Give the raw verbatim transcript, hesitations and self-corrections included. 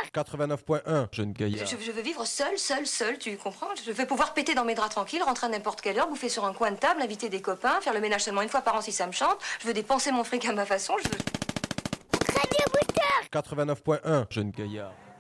quatre-vingt-neuf point un, jeune Je, gaillard. je- je veux vivre seule, seule, seule, tu comprends? Je veux pouvoir péter dans mes draps tranquilles, rentrer à n'importe quelle heure, bouffer sur un coin de table, inviter des copains, faire le ménage seulement une fois par an si ça me chante. Je veux dépenser mon fric à ma façon, je veux... quatre-vingt-neuf point un, jeune gaillard.